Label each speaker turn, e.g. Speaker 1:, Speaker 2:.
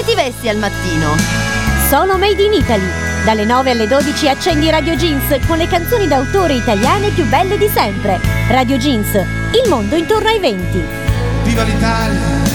Speaker 1: Come ti vesti al mattino?
Speaker 2: Sono Made in Italy. Dalle 9 alle 12 accendi Radio Jeans con le canzoni d'autore italiane più belle di sempre. Radio Jeans, il mondo intorno ai venti.
Speaker 3: Viva l'Italia!